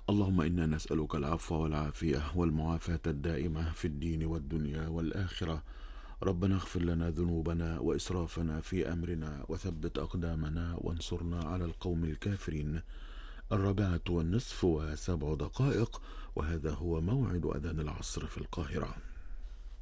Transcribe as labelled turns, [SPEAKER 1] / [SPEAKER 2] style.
[SPEAKER 1] اللهم إنا نسألك العفو والعافية والمعافاة الدائمة في الدين والدنيا والآخرة. ربنا اغفر لنا ذنوبنا وإسرافنا في أمرنا وثبت أقدامنا وانصرنا على القوم الكافرين. 4:30 و7 دقائق، وهذا هو موعد أذان العصر في القاهرة.